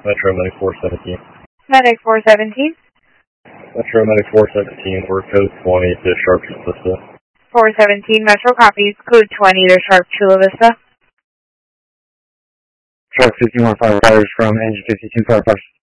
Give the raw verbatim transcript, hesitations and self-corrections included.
Metro Medic four seventeen. Medic four seventeen. Metro Medic four seventeen, we're code twenty to Sharp Chula Vista. four seventeen, Metro copies, code twenty to Sharp Chula Vista. Sharp fifty-one firefighters from Engine fifty-two firefighters.